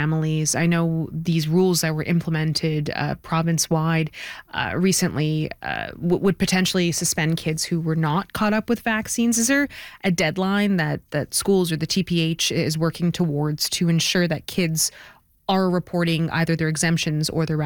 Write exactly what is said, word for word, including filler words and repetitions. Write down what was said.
families. I know these rules that were implemented uh, province-wide uh, recently uh, w- would potentially suspend kids who were not caught up with vaccines. Is there a deadline that, that schools or the T P H is working towards to ensure that kids are reporting either their exemptions or their